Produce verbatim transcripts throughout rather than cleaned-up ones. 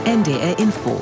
N D R Info.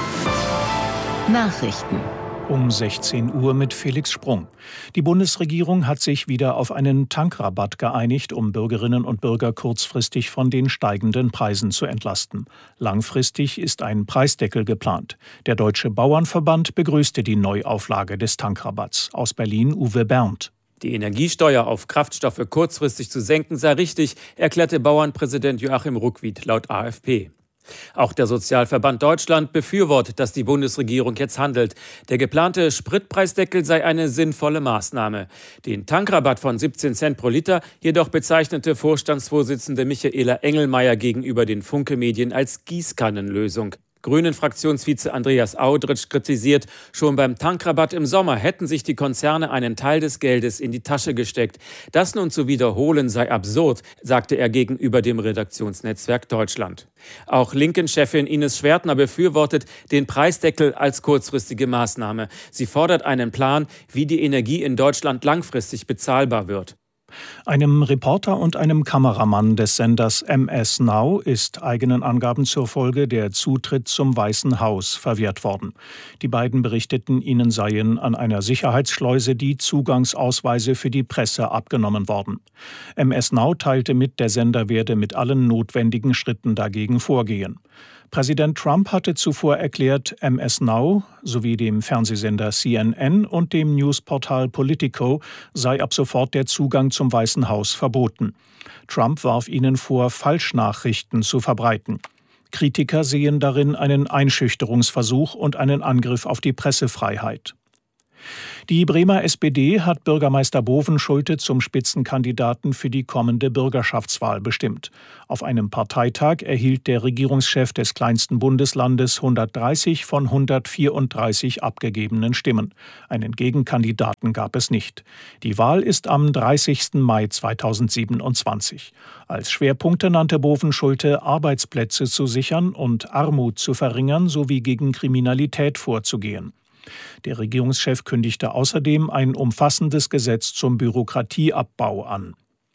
Nachrichten. Um sechzehn Uhr mit Felix Sprung. Die Bundesregierung hat sich wieder auf einen Tankrabatt geeinigt, um Bürgerinnen und Bürger kurzfristig von den steigenden Preisen zu entlasten. Langfristig ist ein Preisdeckel geplant. Der Deutsche Bauernverband begrüßte die Neuauflage des Tankrabatts. Aus Berlin Uwe Berndt. Die Energiesteuer auf Kraftstoffe kurzfristig zu senken sei richtig, erklärte Bauernpräsident Joachim Ruckwied laut A F P. Auch der Sozialverband Deutschland befürwortet, dass die Bundesregierung jetzt handelt. Der geplante Spritpreisdeckel sei eine sinnvolle Maßnahme. Den Tankrabatt von siebzehn Cent pro Liter jedoch bezeichnete Vorstandsvorsitzende Michaela Engelmeier gegenüber den Funke-Medien als Gießkannenlösung. Grünen-Fraktionsvize Andreas Audritsch kritisiert, schon beim Tankrabatt im Sommer hätten sich die Konzerne einen Teil des Geldes in die Tasche gesteckt. Das nun zu wiederholen sei absurd, sagte er gegenüber dem Redaktionsnetzwerk Deutschland. Auch Linken-Chefin Ines Schwertner befürwortet den Preisdeckel als kurzfristige Maßnahme. Sie fordert einen Plan, wie die Energie in Deutschland langfristig bezahlbar wird. Einem Reporter und einem Kameramann des Senders M S Now ist eigenen Angaben zufolge der Zutritt zum Weißen Haus verwehrt worden. Die beiden berichteten, ihnen seien an einer Sicherheitsschleuse die Zugangsausweise für die Presse abgenommen worden. M S Now teilte mit, der Sender werde mit allen notwendigen Schritten dagegen vorgehen. Präsident Trump hatte zuvor erklärt, M S Now sowie dem Fernsehsender C N N und dem Newsportal Politico sei ab sofort der Zugang zum Weißen Haus verboten. Trump warf ihnen vor, Falschnachrichten zu verbreiten. Kritiker sehen darin einen Einschüchterungsversuch und einen Angriff auf die Pressefreiheit. Die Bremer S P D hat Bürgermeister Bovenschulte zum Spitzenkandidaten für die kommende Bürgerschaftswahl bestimmt. Auf einem Parteitag erhielt der Regierungschef des kleinsten Bundeslandes hundertdreißig von hundertvierunddreißig abgegebenen Stimmen. Einen Gegenkandidaten gab es nicht. Die Wahl ist am dreißigsten Mai zweitausendsiebenundzwanzig. Als Schwerpunkte nannte Bovenschulte, Arbeitsplätze zu sichern und Armut zu verringern sowie gegen Kriminalität vorzugehen. Der Regierungschef kündigte außerdem ein umfassendes Gesetz zum Bürokratieabbau an.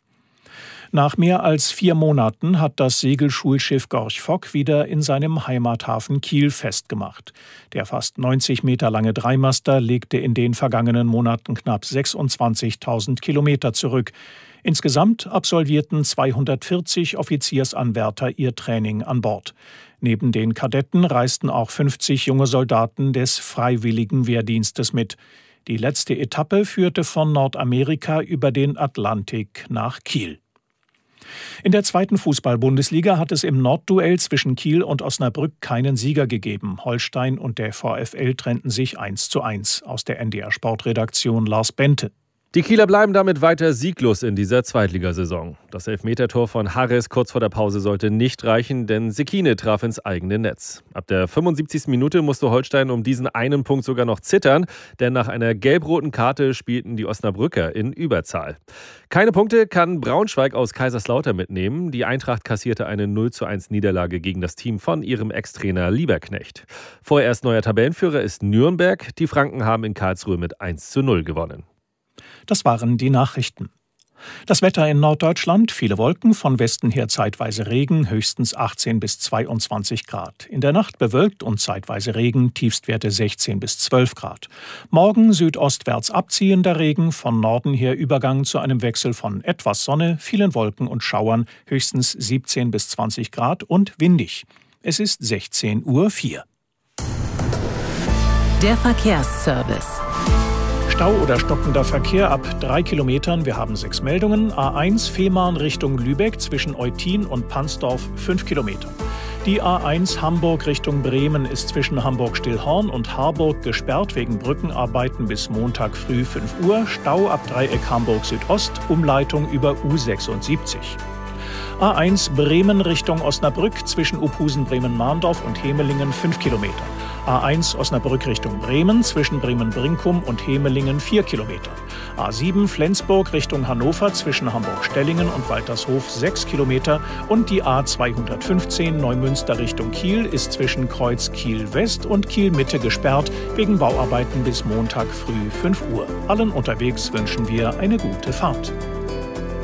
Nach mehr als vier Monaten hat das Segelschulschiff Gorch Fock wieder in seinem Heimathafen Kiel festgemacht. Der fast neunzig Meter lange Dreimaster legte in den vergangenen Monaten knapp sechsundzwanzigtausend Kilometer zurück. Insgesamt absolvierten zweihundertvierzig Offiziersanwärter ihr Training an Bord. Neben den Kadetten reisten auch fünfzig junge Soldaten des Freiwilligen Wehrdienstes mit. Die letzte Etappe führte von Nordamerika über den Atlantik nach Kiel. In der zweiten Fußball-Bundesliga hat es im Nordduell zwischen Kiel und Osnabrück keinen Sieger gegeben. Holstein und der VfL trennten sich eins zu eins. Aus der N D R-Sportredaktion Lars Bente. Die Kieler bleiben damit weiter sieglos in dieser Zweitligasaison. Das Elfmetertor von Harris kurz vor der Pause sollte nicht reichen, denn Sekine traf ins eigene Netz. Ab der fünfundsiebzigsten Minute musste Holstein um diesen einen Punkt sogar noch zittern, denn nach einer gelb-roten Karte spielten die Osnabrücker in Überzahl. Keine Punkte kann Braunschweig aus Kaiserslautern mitnehmen. Die Eintracht kassierte eine null zu eins Niederlage gegen das Team von ihrem Ex-Trainer Lieberknecht. Vorerst neuer Tabellenführer ist Nürnberg. Die Franken haben in Karlsruhe mit eins zu null gewonnen. Das waren die Nachrichten. Das Wetter in Norddeutschland, viele Wolken, von Westen her zeitweise Regen, höchstens achtzehn bis zweiundzwanzig Grad. In der Nacht bewölkt und zeitweise Regen, Tiefstwerte sechzehn bis zwölf Grad. Morgen südostwärts abziehender Regen, von Norden her Übergang zu einem Wechsel von etwas Sonne, vielen Wolken und Schauern, höchstens siebzehn bis zwanzig Grad und windig. Es ist sechzehn Uhr vier. Der Verkehrsservice. Stau oder stockender Verkehr ab drei Kilometern. Wir haben sechs Meldungen. A eins Fehmarn Richtung Lübeck zwischen Eutin und Pansdorf fünf Kilometer. Die A eins Hamburg Richtung Bremen ist zwischen Hamburg-Stillhorn und Harburg gesperrt wegen Brückenarbeiten bis Montag früh fünf Uhr. Stau ab Dreieck Hamburg Südost, Umleitung über U sechsundsiebzig. A eins Bremen Richtung Osnabrück zwischen Uphusen Bremen-Mahndorf und Hemelingen fünf Kilometer. A eins Osnabrück Richtung Bremen zwischen Bremen-Brinkum und Hemelingen vier Kilometer. A sieben Flensburg Richtung Hannover zwischen Hamburg-Stellingen und Waltershof sechs Kilometer. Und die A zweihundertfünfzehn Neumünster Richtung Kiel ist zwischen Kreuz Kiel-West und Kiel-Mitte gesperrt wegen Bauarbeiten bis Montag früh fünf Uhr. Allen unterwegs wünschen wir eine gute Fahrt.